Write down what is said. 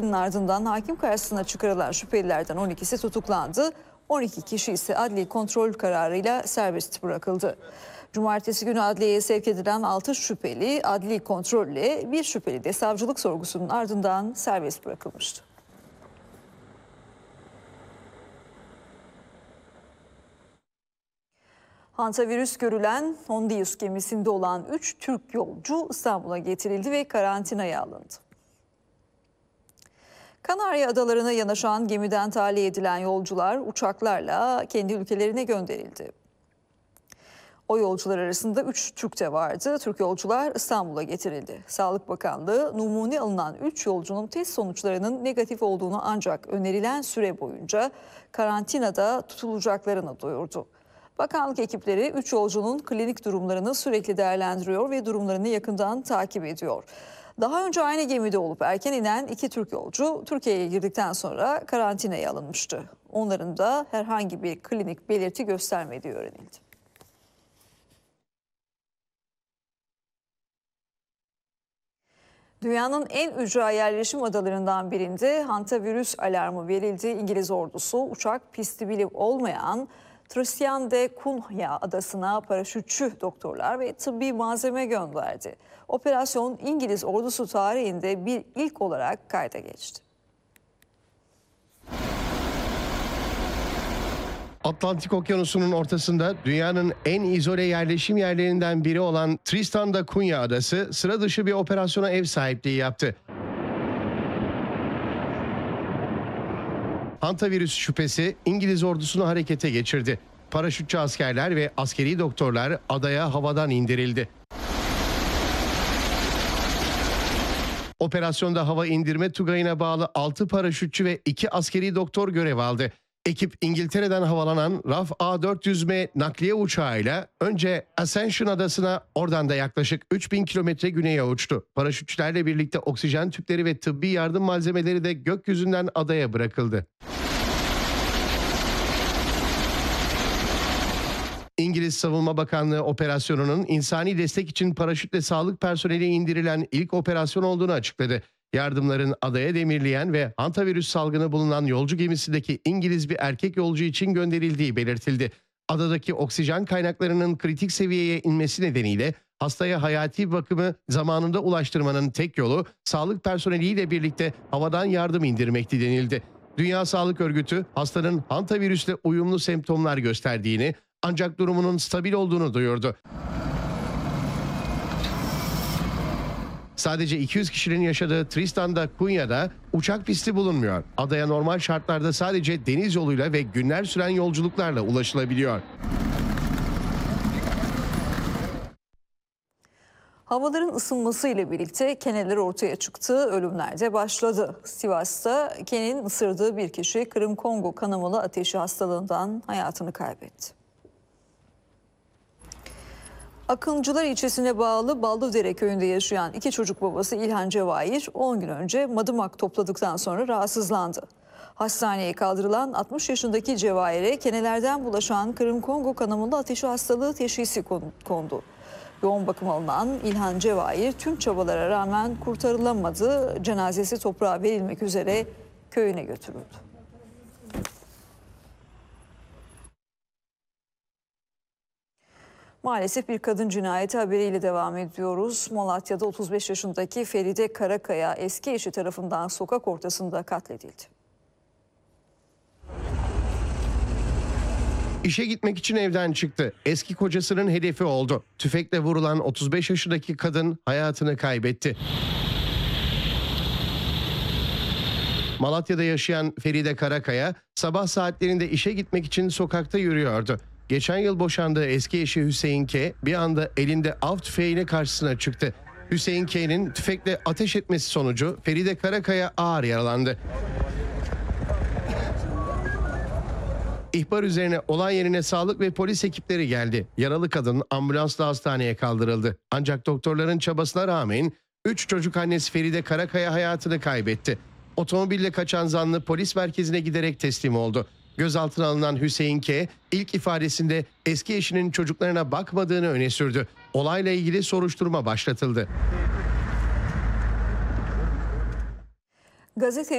sorgularının ardından hakim karşısına çıkarılan şüphelilerden 12'si tutuklandı. 12 kişi ise adli kontrol kararıyla serbest bırakıldı. Cumartesi günü adliyeye sevk edilen 6 şüpheli adli kontrolle, bir şüpheli de savcılık sorgusunun ardından serbest bırakılmıştı. Hantavirüs görülen Hondius gemisinde olan 3 Türk yolcu İstanbul'a getirildi ve karantinaya alındı. Kanarya Adaları'na yanaşan gemiden tahliye edilen yolcular uçaklarla kendi ülkelerine gönderildi. O yolcular arasında 3 Türk de vardı. Türk yolcular İstanbul'a getirildi. Sağlık Bakanlığı numune alınan 3 yolcunun test sonuçlarının negatif olduğunu ancak önerilen süre boyunca karantinada tutulacaklarını duyurdu. Bakanlık ekipleri 3 yolcunun klinik durumlarını sürekli değerlendiriyor ve durumlarını yakından takip ediyor. Daha önce aynı gemide olup erken inen 2 Türk yolcu Türkiye'ye girdikten sonra karantinaya alınmıştı. Onların da herhangi bir klinik belirti göstermediği öğrenildi. Dünyanın en ücra yerleşim adalarından birinde hantavirüs alarmı verildi. İngiliz ordusu uçak pisti bile olmayan Tristan da Cunha adasına paraşütçü doktorlar ve tıbbi malzeme gönderdi. Operasyon İngiliz ordusu tarihinde bir ilk olarak kayda geçti. Atlantik Okyanusu'nun ortasında dünyanın en izole yerleşim yerlerinden biri olan Tristan da Cunha adası sıra dışı bir operasyona ev sahipliği yaptı. Hantavirüs şüphesi İngiliz ordusunu harekete geçirdi. Paraşütçü askerler ve askeri doktorlar adaya havadan indirildi. Operasyonda hava indirme tugayına bağlı 6 paraşütçü ve 2 askeri doktor görev aldı. Ekip İngiltere'den havalanan RAF A400M nakliye uçağıyla önce Ascension adasına, oradan da yaklaşık 3000 kilometre güneye uçtu. Paraşütçülerle birlikte oksijen tüpleri ve tıbbi yardım malzemeleri de gökyüzünden adaya bırakıldı. İngiliz Savunma Bakanlığı operasyonunun insani destek için paraşütle sağlık personeli indirilen ilk operasyon olduğunu açıkladı. Yardımların adaya demirleyen ve hantavirüs salgını bulunan yolcu gemisindeki İngiliz bir erkek yolcu için gönderildiği belirtildi. Adadaki oksijen kaynaklarının kritik seviyeye inmesi nedeniyle hastaya hayati bakımı zamanında ulaştırmanın tek yolu sağlık personeliyle birlikte havadan yardım indirmekti denildi. Dünya Sağlık Örgütü hastanın hantavirüsle uyumlu semptomlar gösterdiğini ancak durumunun stabil olduğunu duyurdu. Sadece 200 kişinin yaşadığı Tristan da Cunha'da uçak pisti bulunmuyor. Adaya normal şartlarda sadece deniz yoluyla ve günler süren yolculuklarla ulaşılabiliyor. Havaların ısınmasıyla birlikte keneler ortaya çıktı, ölümler de başladı. Sivas'ta kenenin ısırdığı bir kişi Kırım-Kongo kanamalı ateşi hastalığından hayatını kaybetti. Akıncılar ilçesine bağlı Ballıdere köyünde yaşayan 2 çocuk babası İlhan Cevahir 10 gün önce madımak topladıktan sonra rahatsızlandı. Hastaneye kaldırılan 60 yaşındaki Cevahir'e kenelerden bulaşan Kırım-Kongo kanamalı ateşi hastalığı teşhisi kondu. Yoğun bakım alınan İlhan Cevahir tüm çabalara rağmen kurtarılamadı. Cenazesi toprağa verilmek üzere köyüne götürüldü. Maalesef bir kadın cinayeti haberiyle devam ediyoruz. Malatya'da 35 yaşındaki Feride Karakaya eski eşi tarafından sokak ortasında katledildi. İşe gitmek için evden çıktı. Eski kocasının hedefi oldu. Tüfekle vurulan 35 yaşındaki kadın hayatını kaybetti. Malatya'da yaşayan Feride Karakaya sabah saatlerinde işe gitmek için sokakta yürüyordu. Geçen yıl boşandığı eski eşi Hüseyin K. bir anda elinde av tüfeğiyle karşısına çıktı. Hüseyin K'nin tüfekle ateş etmesi sonucu Feride Karakaya ağır yaralandı. İhbar üzerine olay yerine sağlık ve polis ekipleri geldi. Yaralı kadın ambulansla hastaneye kaldırıldı. Ancak doktorların çabasına rağmen 3 çocuk annesi Feride Karakaya hayatını kaybetti. Otomobille kaçan zanlı polis merkezine giderek teslim oldu. Gözaltına alınan Hüseyin K. ilk ifadesinde eski eşinin çocuklarına bakmadığını öne sürdü. Olayla ilgili soruşturma başlatıldı. Gazete